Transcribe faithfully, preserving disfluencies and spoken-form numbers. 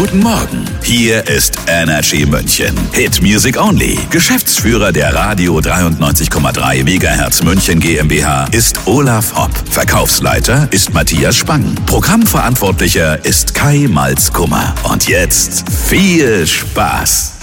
Guten Morgen. Hier ist Energy München. Hit Music Only. Geschäftsführer der Radio dreiundneunzig Komma drei Megahertz München GmbH ist Olaf Hopp. Verkaufsleiter ist Matthias Spang. Programmverantwortlicher ist Kai Malzkummer. Und jetzt viel Spaß.